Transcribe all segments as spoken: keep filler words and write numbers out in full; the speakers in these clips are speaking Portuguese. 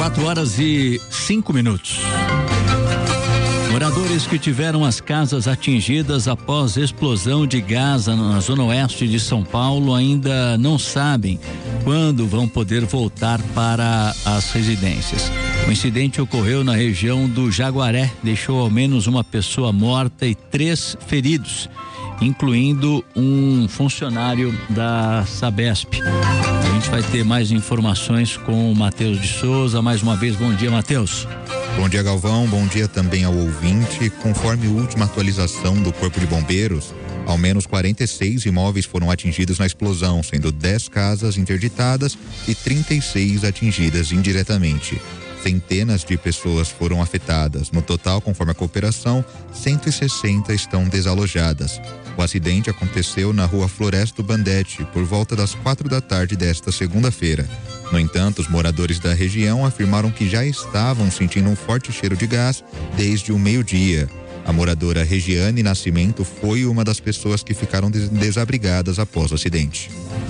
quatro horas e cinco minutos. Moradores que tiveram as casas atingidas após explosão de gás na zona oeste de São Paulo ainda não sabem quando vão poder voltar para as residências. O incidente ocorreu na região do Jaguaré, deixou ao menos uma pessoa morta e três feridos, incluindo um funcionário da Sabesp. A gente vai ter mais informações com o Matheus de Souza. Mais uma vez, bom dia, Matheus. Bom dia, Galvão. Bom dia também ao ouvinte. Conforme a última atualização do Corpo de Bombeiros, ao menos quarenta e seis imóveis foram atingidos na explosão, sendo dez casas interditadas e trinta e seis atingidas indiretamente. Centenas de pessoas foram afetadas. No total, conforme a cooperação, cento e sessenta estão desalojadas. O acidente aconteceu na rua Floresto Bandete, por volta das quatro da tarde desta segunda-feira. No entanto, os moradores da região afirmaram que já estavam sentindo um forte cheiro de gás desde o meio-dia. A moradora Regiane Nascimento foi uma das pessoas que ficaram des- desabrigadas após o acidente.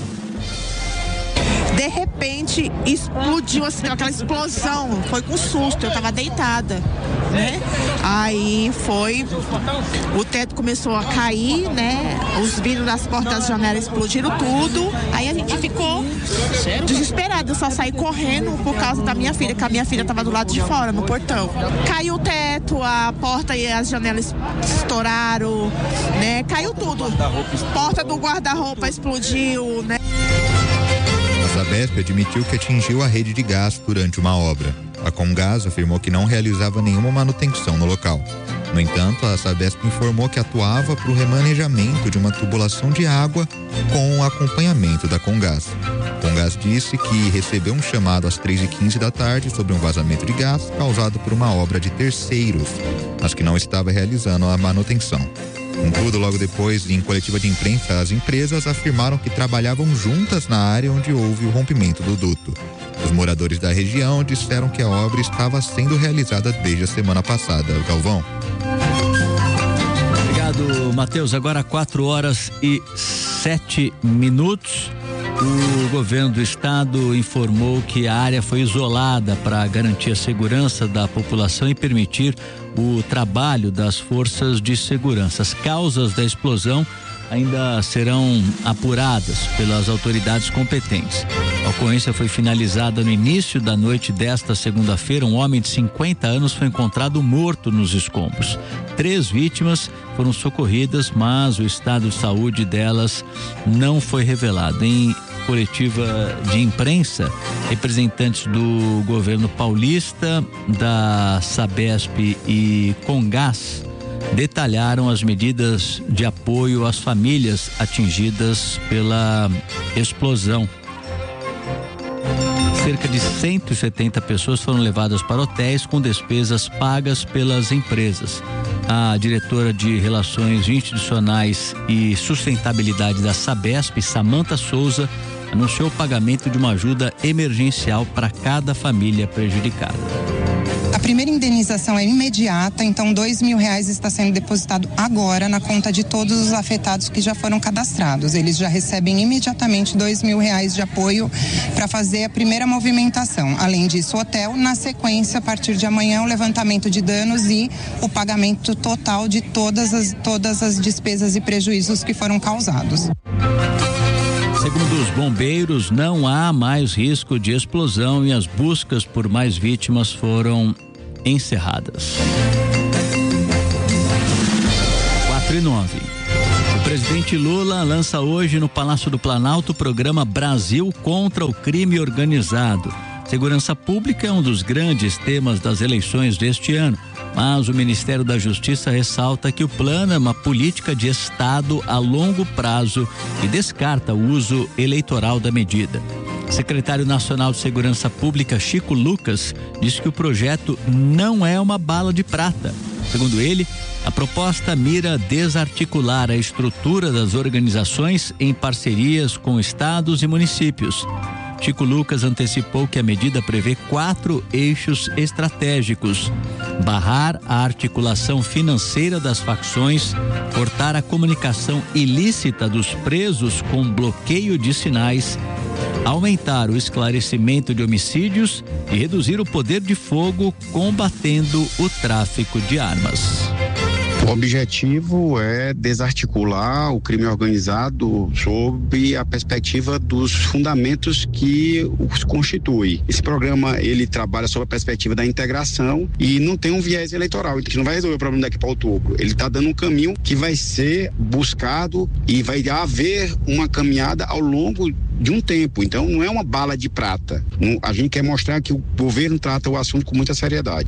De repente explodiu assim, aquela explosão, foi com susto, eu tava deitada, né? Aí foi, o teto começou a cair, né? Os vidros das portas das janelas explodiram tudo, aí a gente ficou desesperado, eu só saí correndo por causa da minha filha, que a minha filha tava do lado de fora, no portão. Caiu o teto, a porta e as janelas estouraram, né? Caiu tudo, porta do guarda-roupa explodiu, né? A Sabesp admitiu que atingiu a rede de gás durante uma obra. A Comgás afirmou que não realizava nenhuma manutenção no local. No entanto, a Sabesp informou que atuava para o remanejamento de uma tubulação de água com acompanhamento da Comgás. A Comgás disse que recebeu um chamado às três e quinze da tarde sobre um vazamento de gás causado por uma obra de terceiros, mas que não estava realizando a manutenção. Contudo, logo depois, em coletiva de imprensa, as empresas afirmaram que trabalhavam juntas na área onde houve o rompimento do duto. Os moradores da região disseram que a obra estava sendo realizada desde a semana passada. Galvão. Obrigado, Matheus. Agora quatro horas e sete minutos. O governo do estado informou que a área foi isolada para garantir a segurança da população e permitir o trabalho das forças de segurança. As causas da explosão ainda serão apuradas pelas autoridades competentes. A ocorrência foi finalizada no início da noite desta segunda-feira. Um homem de cinquenta anos foi encontrado morto nos escombros. Três vítimas foram socorridas, mas o estado de saúde delas não foi revelado. Em coletiva de imprensa, representantes do governo paulista, da Sabesp e Comgás detalharam as medidas de apoio às famílias atingidas pela explosão. Cerca de cento e setenta pessoas foram levadas para hotéis com despesas pagas pelas empresas. A diretora de Relações Institucionais e Sustentabilidade da Sabesp, Samanta Souza, anunciou o pagamento de uma ajuda emergencial para cada família prejudicada. A primeira indenização é imediata, então dois mil reais está sendo depositado agora na conta de todos os afetados que já foram cadastrados. Eles já recebem imediatamente dois mil reais de apoio para fazer a primeira movimentação. Além disso, o hotel, na sequência, a partir de amanhã, o levantamento de danos e o pagamento total de todas as, todas as despesas e prejuízos que foram causados. Segundo os bombeiros, não há mais risco de explosão e as buscas por mais vítimas foram encerradas. quatro e nove. O presidente Lula lança hoje no Palácio do Planalto o programa Brasil contra o Crime Organizado. Segurança Pública é um dos grandes temas das eleições deste ano, mas o Ministério da Justiça ressalta que o plano é uma política de Estado a longo prazo e descarta o uso eleitoral da medida. O secretário nacional de Segurança Pública, Chico Lucas, disse que o projeto não é uma bala de prata. Segundo ele, a proposta mira desarticular a estrutura das organizações em parcerias com estados e municípios. Chico Lucas antecipou que a medida prevê quatro eixos estratégicos: barrar a articulação financeira das facções, cortar a comunicação ilícita dos presos com bloqueio de sinais, aumentar o esclarecimento de homicídios e reduzir o poder de fogo, combatendo o tráfico de armas. O objetivo é desarticular o crime organizado sob a perspectiva dos fundamentos que os constitui. Esse programa, ele trabalha sob a perspectiva da integração e não tem um viés eleitoral, que não vai resolver o problema daqui para outubro. Ele está dando um caminho que vai ser buscado e vai haver uma caminhada ao longo de um tempo. Então não é uma bala de prata. A gente quer mostrar que o governo trata o assunto com muita seriedade.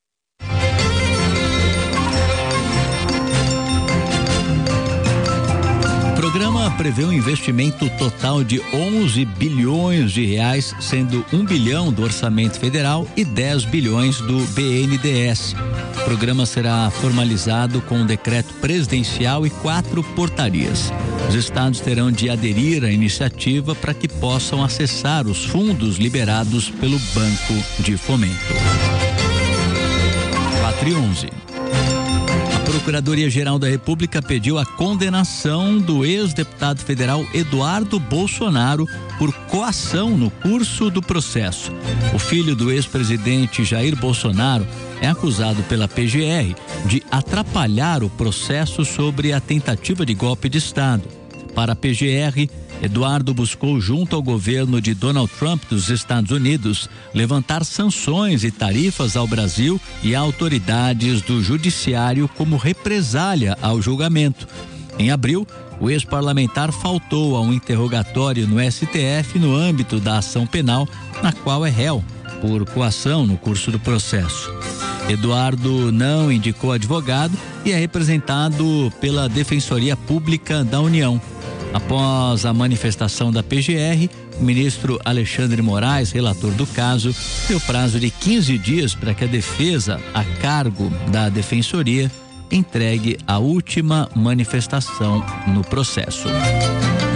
O programa prevê um investimento total de onze bilhões de reais, sendo um bilhão do orçamento federal e dez bilhões do B N D E S. O programa será formalizado com um decreto presidencial e quatro portarias. Os estados terão de aderir à iniciativa para que possam acessar os fundos liberados pelo Banco de Fomento. quatro e onze. A Procuradoria-Geral da República pediu a condenação do ex-deputado federal Eduardo Bolsonaro por coação no curso do processo. O filho do ex-presidente Jair Bolsonaro é acusado pela P G R de atrapalhar o processo sobre a tentativa de golpe de Estado. Para a P G R, Eduardo buscou, junto ao governo de Donald Trump dos Estados Unidos, levantar sanções e tarifas ao Brasil e a autoridades do judiciário como represália ao julgamento. Em abril, o ex-parlamentar faltou a um interrogatório no S T F no âmbito da ação penal, na qual é réu por coação no curso do processo. Eduardo não indicou advogado e é representado pela Defensoria Pública da União. Após a manifestação da P G R, o ministro Alexandre de Moraes, relator do caso, deu prazo de quinze dias para que a defesa, a cargo da Defensoria, entregue a última manifestação no processo.